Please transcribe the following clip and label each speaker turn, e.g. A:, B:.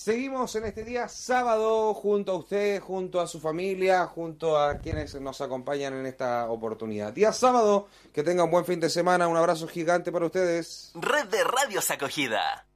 A: Seguimos en este día sábado junto a usted, junto a su familia, junto a quienes nos acompañan en esta oportunidad. Día sábado, que tenga un buen fin de semana, un abrazo gigante para ustedes.
B: Red de Radios Acogida.